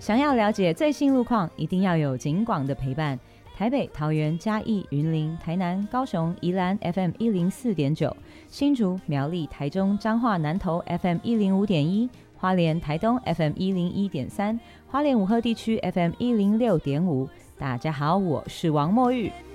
想要了解最新路况，一定要有警广的陪伴。台北、桃园、嘉义、云林、台南、高雄、宜兰 FM 104.9，新竹、苗栗、台中、彰化、南投 FM 105.1，花莲、台东 FM 101.3，花莲武鹤地区 FM 106.5。大家好，我是王墨玉。